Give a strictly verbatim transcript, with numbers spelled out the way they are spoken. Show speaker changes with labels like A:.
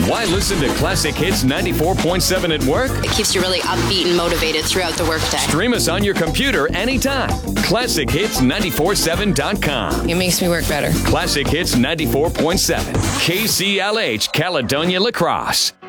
A: Why listen to Classic Hits ninety-four point seven at work?
B: It keeps you really upbeat and motivated throughout the workday.
A: Stream us on your computer anytime. classic hits nine four seven dot com.
B: It makes me work better.
A: Classic Hits ninety-four point seven. K C L H, Caledonia La Crosse.